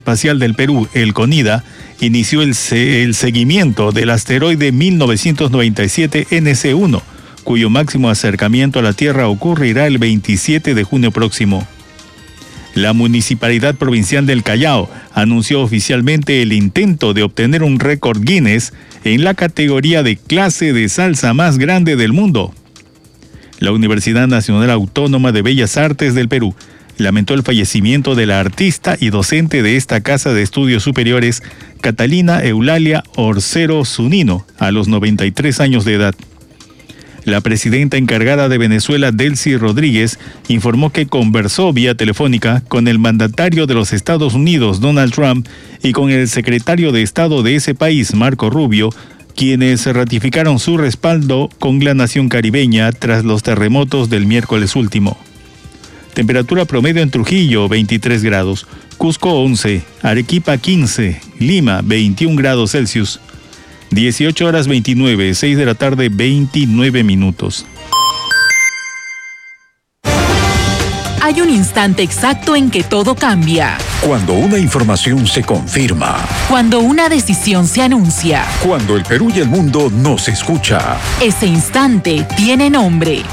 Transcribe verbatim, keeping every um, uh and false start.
Espacial del Perú, el CONIDA, inició el, se el seguimiento del asteroide mil novecientos noventa y siete N C uno, cuyo máximo acercamiento a la Tierra ocurrirá el veintisiete de junio próximo. La Municipalidad Provincial del Callao anunció oficialmente el intento de obtener un récord Guinness en la categoría de clase de salsa más grande del mundo. La Universidad Nacional Autónoma de Bellas Artes del Perú lamentó el fallecimiento de la artista y docente de esta casa de estudios superiores, Catalina Eulalia Orcero Zunino, a los noventa y tres años de edad. La presidenta encargada de Venezuela, Delcy Rodríguez, informó que conversó vía telefónica con el mandatario de los Estados Unidos, Donald Trump, y con el secretario de Estado de ese país, Marco Rubio, quienes ratificaron su respaldo con la nación caribeña tras los terremotos del miércoles último. Temperatura promedio en Trujillo, veintitrés grados, Cusco once, Arequipa quince, Lima veintiún grados Celsius, dieciocho horas veintinueve, seis de la tarde, veintinueve minutos. Hay un instante exacto en que todo cambia. Cuando una información se confirma. Cuando una decisión se anuncia. Cuando el Perú y el mundo nos escucha. Ese instante tiene nombre.